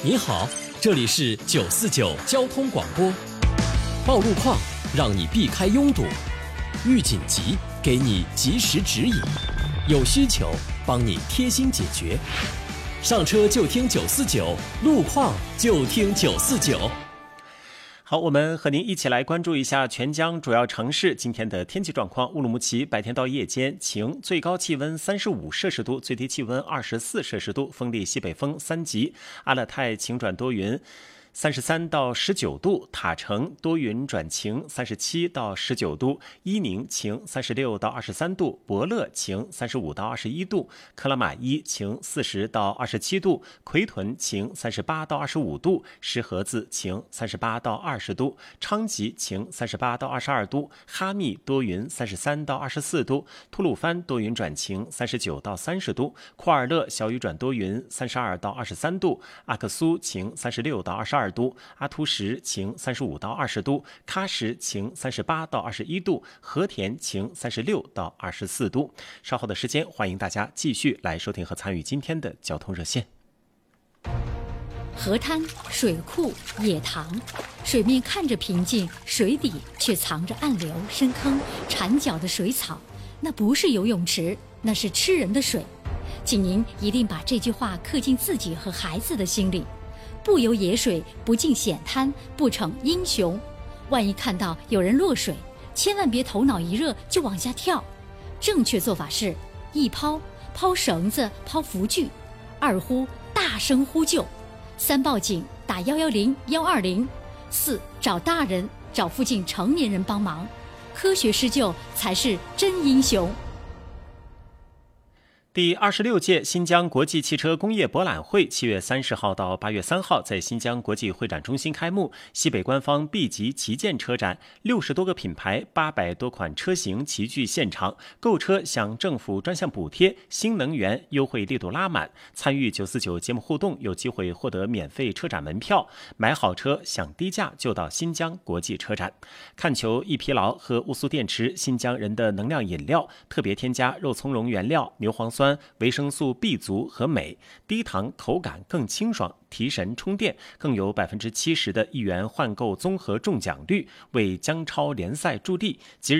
你好，这里是949交通广播。报路况，让你避开拥堵；遇紧急，给你及时指引；有需求，帮你贴心解决。上车就听949，路况就听949。 好，我们和您一起来关注一下全疆主要城市今天的天气状况。乌鲁木齐白天到夜间晴，最高气温35摄氏度，最低气温24摄氏度，风力西北风3级。阿勒泰晴转多云，33到19度，塔城多云转晴，37到19度，伊宁晴，36到23度，博乐晴，35到21度，克拉玛依晴，40到27度，奎屯晴，38到25度，石河子晴，38到20度，昌吉晴，38到22度，哈密多云，33到24度，吐鲁番多云转晴，39到30度，库尔勒小雨转多云，32到23度，阿克苏晴，36到22度，阿图什晴35到20度，喀什晴38到21度，和田晴36到24度。稍后的时间，欢迎大家继续来收听和参与今天的交通热线。 河滩、水库、野塘，水面看着平静，水底却藏着暗流、深坑、缠脚的水草。那不是游泳池，那是吃人的水。请您一定把这句话刻进自己和孩子的心里。不游野水，不进险滩，不逞英雄。万一看到有人落水，千万别头脑一热就往下跳。正确做法是：一抛，抛绳子，抛浮具；二呼，大声呼救；三报警，打110、120；四找大人，找附近成年人帮忙。科学施救才是真英雄。 第26届新疆国际汽车工业博览会7月30号到8月3号在新疆国际会展中心开幕。西北官方 B 级旗舰车展，60多个品牌，800多款车型齐聚现场，购车享政府专项补贴，新能源优惠力度拉满。参与949节目互动，有机会获得免费车展门票，买好车享低价就到新疆国际车展。看球易疲劳，喝乌苏电池，新疆人的能量饮料，特别添加肉苁蓉原料、牛磺酸、维生素 B 族和镁，低糖，口感更清爽，提神充电，更有70%的1元换购综合中奖率，为姜超联赛助力。即日